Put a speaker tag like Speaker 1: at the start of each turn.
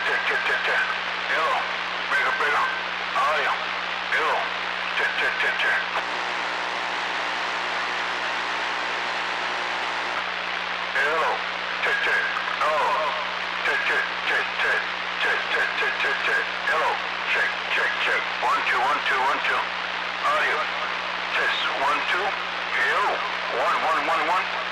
Speaker 1: check. Hello. Breaker. Audio. Hello. Check. Hello. Check. Oh. Check. Hello. Check. 1 2. Audio. Test 1 2. Hello. 1 1 1 1.